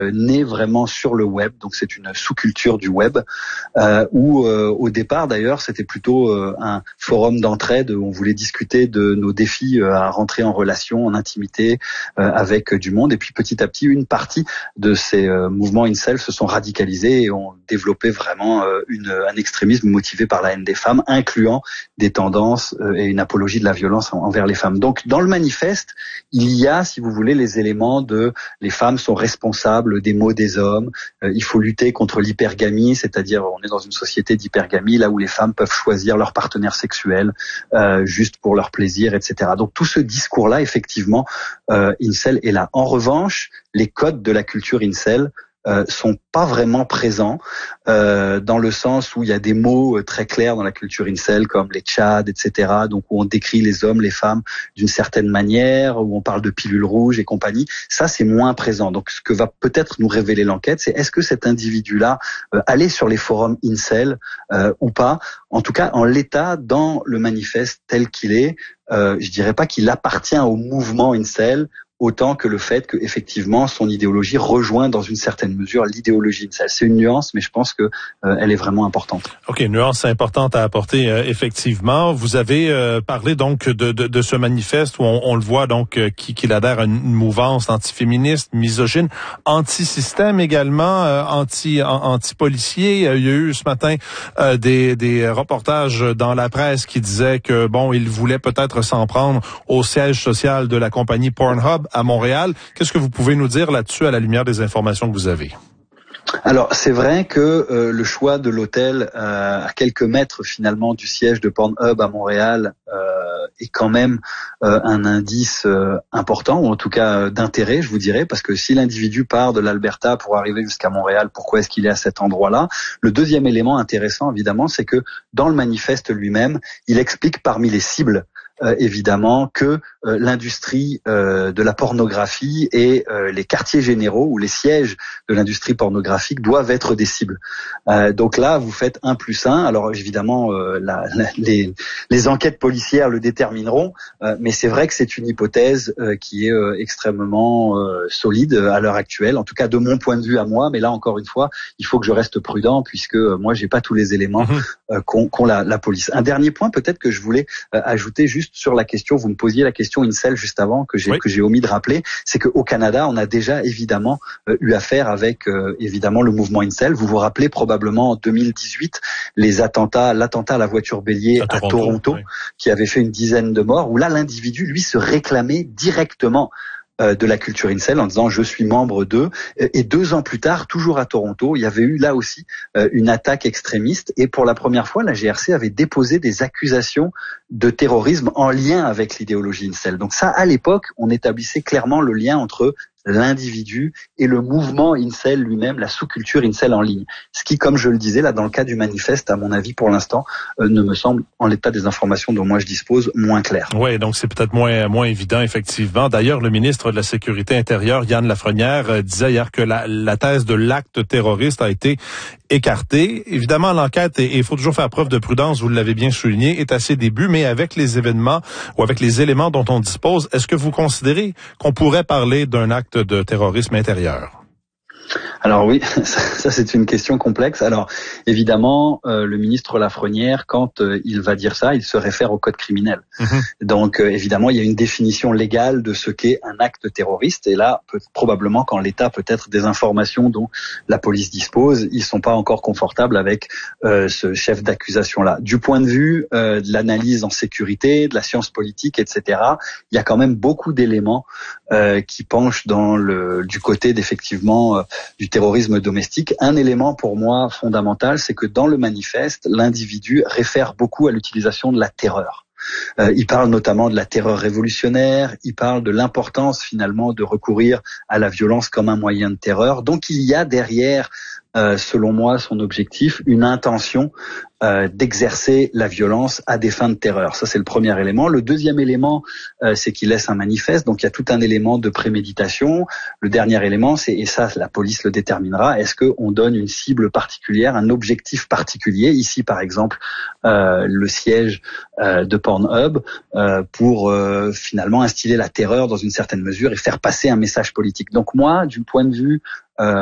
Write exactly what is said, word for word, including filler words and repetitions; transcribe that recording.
né vraiment sur le web, donc c'est une sous-culture du web, euh, où euh, au départ d'ailleurs c'était plutôt euh, un forum d'entraide où on voulait discuter de nos défis euh, à rentrer en relation, en intimité euh, avec du monde, et puis petit à petit une partie de ces euh, mouvements incel se sont radicalisés et ont développé vraiment euh, une, un extrémisme motivé par la haine des femmes, incluant des tendances euh, et une apologie de la violence en, envers les femmes. Donc dans le manifeste, il y a, si vous voulez, les éléments de les femmes sont responsables des maux des hommes, euh, il faut lutter contre l'hypergamie, c'est-à-dire on est dans une société d'hypergamie, là où les femmes peuvent choisir leur partenaire sexuel euh, juste pour leur plaisir, et cetera. Donc tout ce discours-là, effectivement, euh, incel est là. En revanche, les codes de la culture incel Euh, sont pas vraiment présents euh, dans le sens où il y a des mots euh, très clairs dans la culture incel comme les tchads, et cetera. Donc où on décrit les hommes, les femmes d'une certaine manière, où on parle de pilules rouges et compagnie. Ça, c'est moins présent. Donc ce que va peut-être nous révéler l'enquête, c'est est-ce que cet individu-là euh, allait sur les forums incel euh, ou pas. En tout cas, en l'état, dans le manifeste tel qu'il est, euh, je dirais pas qu'il appartient au mouvement incel, autant que le fait que effectivement son idéologie rejoint dans une certaine mesure l'idéologie incel. C'est une nuance, mais je pense que euh, elle est vraiment importante. Ok, nuance importante à apporter euh, effectivement. Vous avez euh, parlé donc de, de, de ce manifeste où on, on le voit donc euh, qui qu'il adhère à une mouvance antiféministe, misogyne, anti-système également, euh, anti anti-policier. Il y a eu ce matin euh, des des reportages dans la presse qui disaient que bon, il voulait peut-être s'en prendre au siège social de la compagnie Pornhub à Montréal. Qu'est-ce que vous pouvez nous dire là-dessus à la lumière des informations que vous avez? Alors, c'est vrai que euh, le choix de l'hôtel euh, à quelques mètres finalement du siège de Pornhub à Montréal euh, est quand même euh, un indice euh, important, ou en tout cas euh, d'intérêt, je vous dirais, parce que si l'individu part de l'Alberta pour arriver jusqu'à Montréal, pourquoi est-ce qu'il est à cet endroit-là? Le deuxième élément intéressant, évidemment, c'est que dans le manifeste lui-même, il explique parmi les cibles Euh, évidemment que euh, l'industrie euh, de la pornographie et euh, les quartiers généraux ou les sièges de l'industrie pornographique doivent être des cibles. Euh, donc là, vous faites un plus un. Alors évidemment, euh, la, la, les, les enquêtes policières le détermineront, euh, mais c'est vrai que c'est une hypothèse euh, qui est euh, extrêmement euh, solide à l'heure actuelle. En tout cas, de mon point de vue à moi. Mais là, encore une fois, il faut que je reste prudent puisque euh, moi, j'ai pas tous les éléments euh, qu'ont, qu'ont la, la police. Un dernier point, peut-être que je voulais euh, ajouter juste sur la question, vous me posiez la question incel juste avant que j'ai oui. que j'ai omis de rappeler, c'est qu'au Canada, on a déjà évidemment euh, eu affaire avec euh, évidemment le mouvement incel. Vous vous rappelez probablement en deux mille dix-huit les attentats, l'attentat à la voiture bélier à, à Toronto, Toronto oui. qui avait fait une dizaine de morts, où là l'individu lui se réclamait directement de la culture incel en disant je suis membre d'eux, et deux ans plus tard, toujours à Toronto, il y avait eu là aussi une attaque extrémiste, et pour la première fois la G R C avait déposé des accusations de terrorisme en lien avec l'idéologie incel. Donc ça, à l'époque, on établissait clairement le lien entre l'individu et le mouvement incel lui-même, la sous-culture incel en ligne. Ce qui, comme je le disais, là, dans le cas du manifeste, à mon avis, pour l'instant, euh, ne me semble, en l'état des informations dont moi je dispose, moins clair. Oui, donc c'est peut-être moins moins évident, effectivement. D'ailleurs, le ministre de la Sécurité intérieure, Yann Lafrenière, euh, disait hier que la, la thèse de l'acte terroriste a été écartée. Évidemment, l'enquête, et il faut toujours faire preuve de prudence, vous l'avez bien souligné, est à ses débuts, mais avec les événements ou avec les éléments dont on dispose, est-ce que vous considérez qu'on pourrait parler d'un acte de terrorisme intérieur? Alors oui, ça, ça c'est une question complexe. Alors évidemment, euh, le ministre Lafrenière, quand euh, il va dire ça, il se réfère au code criminel. Mmh. Donc euh, évidemment, il y a une définition légale de ce qu'est un acte terroriste. Et là, peut, probablement qu'en l'état peut-être des informations dont la police dispose, ils sont pas encore confortables avec euh, ce chef d'accusation-là. Du point de vue euh, de l'analyse en sécurité, de la science politique, et cetera, il y a quand même beaucoup d'éléments euh, qui penchent dans le du côté d'effectivement euh, du terrorisme domestique. Un élément pour moi fondamental, c'est que dans le manifeste, l'individu réfère beaucoup à l'utilisation de la terreur. Euh, il parle notamment de la terreur révolutionnaire, il parle de l'importance finalement de recourir à la violence comme un moyen de terreur. Donc il y a derrière euh, selon moi, son objectif, une intention euh, d'exercer la violence à des fins de terreur. Ça, c'est le premier élément. Le deuxième élément, euh, c'est qu'il laisse un manifeste. Donc, il y a tout un élément de préméditation. Le dernier élément, c'est, et ça, la police le déterminera, est-ce qu'on donne une cible particulière, un objectif particulier. Ici, par exemple, euh, le siège euh, de Pornhub euh, pour euh, finalement instiller la terreur dans une certaine mesure et faire passer un message politique. Donc moi, du point de vue euh,